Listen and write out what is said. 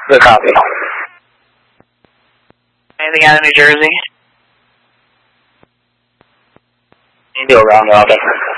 Good copy. Anything out of New Jersey? Still around Robin.